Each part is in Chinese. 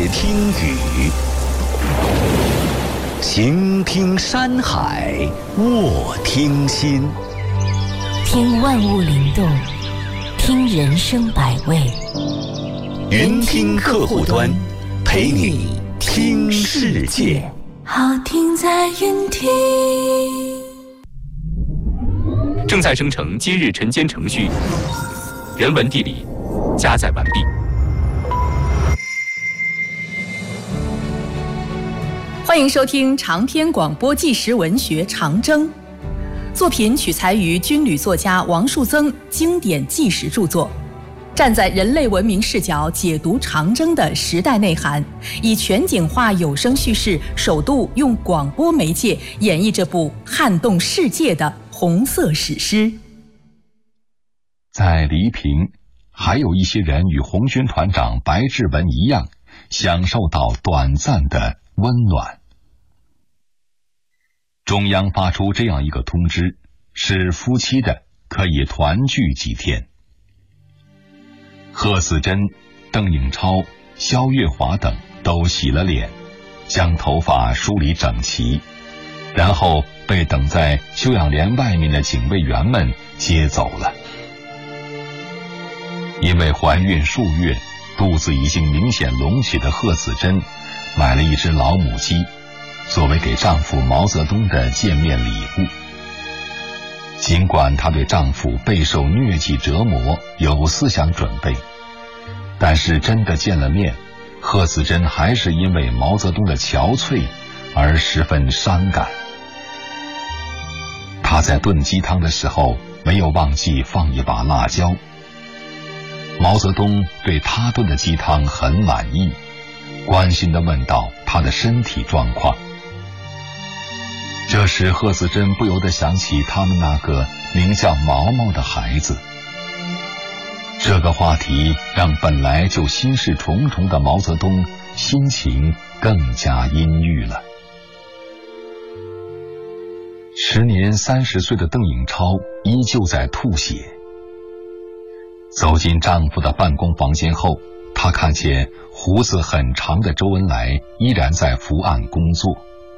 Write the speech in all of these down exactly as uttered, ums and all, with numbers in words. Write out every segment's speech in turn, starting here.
听雨，行听山海，卧听心， 听万物灵动，听人生百味。 云听客户端，陪你听世界。 好听在云听。 正在生成今日晨间程序，人文地理加载完毕。 欢迎收听长篇广播纪实文学《长征》，作品取材于军旅作家王树增经典纪实著作，站在人类文明视角解读长征的时代内涵，以全景化有声叙事，首度用广播媒介演绎这部撼动世界的红色史诗。 在黎平，还有一些人与红军团长白志文一样，享受到短暂的温暖。中央发出这样一个通知，是夫妻的可以团聚几天。贺子珍、邓颖超、肖月华等都洗了脸，将头发梳理整齐，然后被等在休养连外面的警卫员们接走了。因为怀孕数月，肚子已经明显隆起的贺子珍买了一只老母鸡，作为给丈夫毛泽东的见面礼物。尽管她对丈夫备受疟疾折磨有思想准备，但是真的见了面，贺子珍还是因为毛泽东的憔悴而十分伤感。她在炖鸡汤的时候没有忘记放一把辣椒。毛泽东对他炖的鸡汤很满意，关心地问道他的身体状况。这时贺子珍不由得想起他们那个名叫毛毛的孩子。这个话题让本来就心事重重的毛泽东心情更加阴郁了。时年三十岁的邓颖超依旧在吐血。走进丈夫的办公房间后，她看见胡子很长的周恩来依然在伏案工作。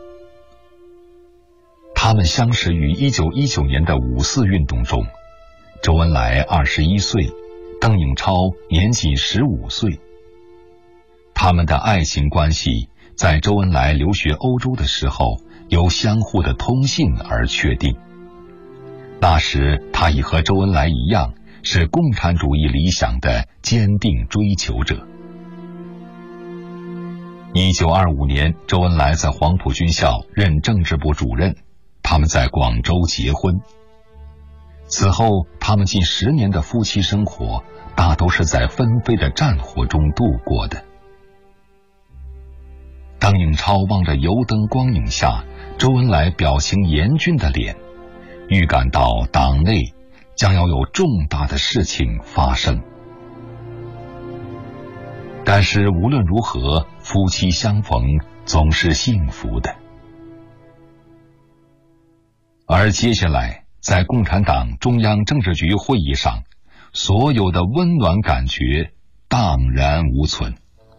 他们相识于一九一九年的五四运动中，周恩来二十一岁，邓颖超年仅十五岁。他们的爱情关系在周恩来留学欧洲的时候由相互的通信而确定。那时他已和周恩来一样是共产主义理想的坚定追求者。一九二五年，周恩来在黄埔军校任政治部主任，他们在广州结婚。此后他们近十年的夫妻生活大都是在纷飞的战火中度过的。邓颖超望着油灯光影下周恩来表情严峻的脸，预感到党内将要有重大的事情发生。但是无论如何，夫妻相逢总是幸福的。而接下来在共产党中央政治局会议上，所有的温暖感觉荡然无存。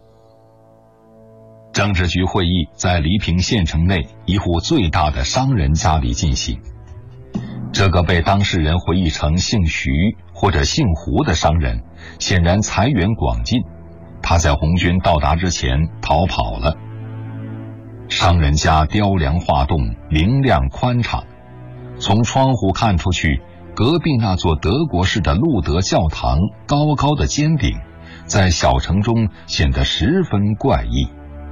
政治局会议在黎平县城内一户最大的商人家里进行。这个被当事人回忆成姓徐或者姓胡的商人，显然财源广进，他在红军到达之前逃跑了。商人家雕梁画栋，明亮宽敞，从窗户看出去，隔壁那座德国式的路德教堂高高的尖顶在小城中显得十分怪异。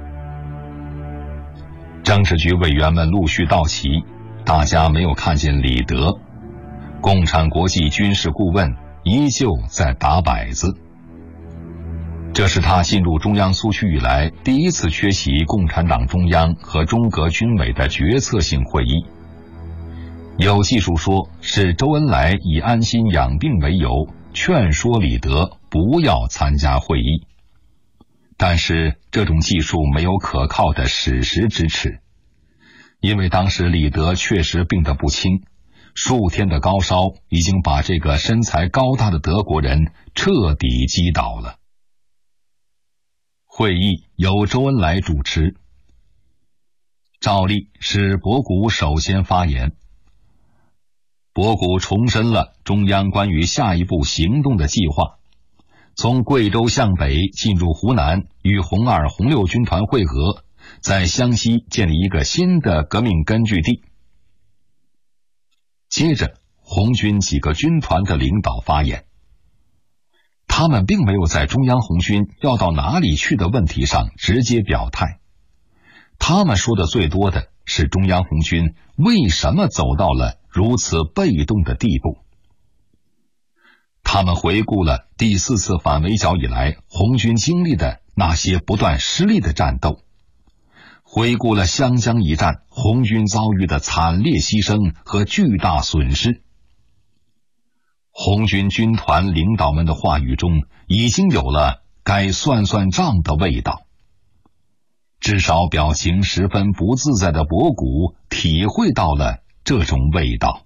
政治局委员们陆续到齐，大家没有看见李德。共产国际军事顾问依旧在打摆子。这是他进入中央苏区以来第一次缺席共产党中央和中革军委的决策性会议。有技术说是周恩来以安心养病为由，劝说李德不要参加会议。但是这种技术没有可靠的史实支持，因为当时李德确实病得不轻，数天的高烧已经把这个身材高大的德国人彻底击倒了。 会议由周恩来主持，照例是博古首先发言。博古重申了中央关于下一步行动的计划，从贵州向北进入湖南，与红二、红六军团会合，在湘西建立一个新的革命根据地。接着，红军几个军团的领导发言，他们并没有在中央红军要到哪里去的问题上直接表态，他们说的最多的是中央红军为什么走到了如此被动的地步。他们回顾了第四次反围剿以来红军经历的那些不断失利的战斗，回顾了湘江一战红军遭遇的惨烈牺牲和巨大损失。红军军团领导们的话语中已经有了该算算账的味道，至少表情十分不自在的博古体会到了这种味道。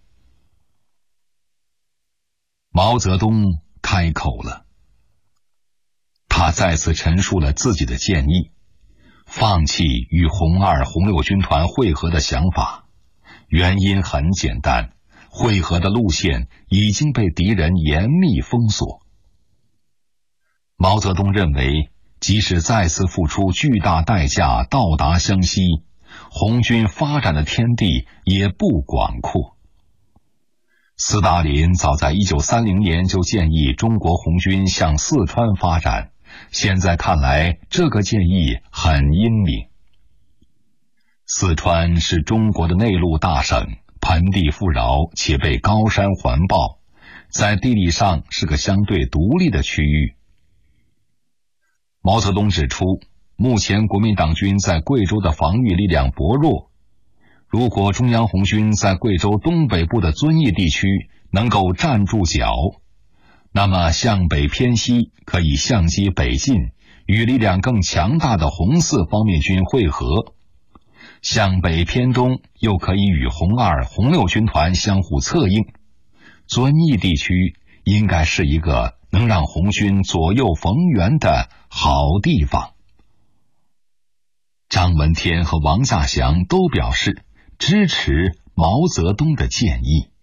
毛泽东开口了，他再次陈述了自己的建议，放弃与红二、红六军团会合的想法。原因很简单，会合的路线已经被敌人严密封锁。毛泽东认为，即使再次付出巨大代价到达湘西，红军发展的天地也不广阔。斯大林早在一九三零年就建议中国红军向四川发展，现在看来这个建议很英明。四川是中国的内陆大省，盆地富饶且被高山环抱，在地理上是个相对独立的区域。毛泽东指出，目前国民党军在贵州的防御力量薄弱，如果中央红军在贵州东北部的遵义地区能够站住脚，那么向北偏西可以相机北进，与力量更强大的红四方面军会合，向北偏东又可以与红二、红六军团相互策应。遵义地区应该是一个能让红军左右逢源的好地方。张闻天和王稼祥都表示支持毛泽东的建议。